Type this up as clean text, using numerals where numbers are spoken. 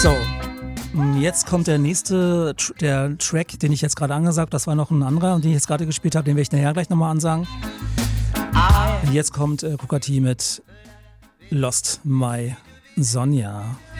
So, jetzt kommt der nächste, der Track, den ich jetzt gerade angesagt habe. Das war noch ein anderer, den ich jetzt gerade gespielt habe. Den werde ich nachher gleich nochmal ansagen. Und jetzt kommt Booker T mit Lost My Sonja.